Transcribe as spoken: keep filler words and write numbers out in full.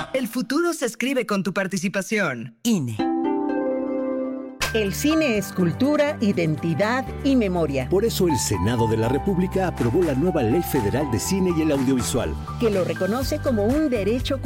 El futuro se escribe con tu participación. I N E. El cine es cultura, identidad y memoria. Por eso el Senado de la República aprobó la nueva Ley Federal de Cine y el Audiovisual, que lo reconoce como un derecho